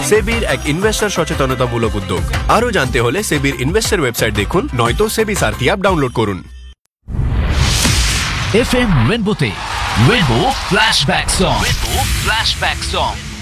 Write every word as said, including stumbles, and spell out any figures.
সেবির এক ইনভেস্টর সচেতনতামূলক উদ্যোগ। আরো জানতে হলে সেবির ইনভেস্টর ওয়েবসাইট দেখুন, নয়তো সেবি সারথি অ্যাপ ডাউনলোড করুন। FM রেনবোতে rainbow flashback song rainbow flashback song